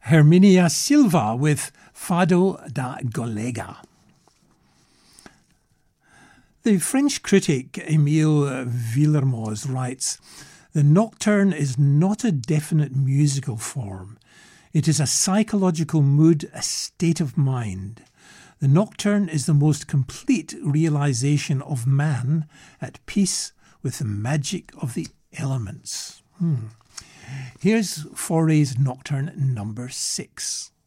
Herminia Silva with Fado da Golega. The French critic Émile Villermoz writes, "The nocturne is not a definite musical form. It is a psychological mood, a state of mind. The nocturne is the most complete realization of man at peace with the magic of the elements." Here's Fauré's Nocturne number 6.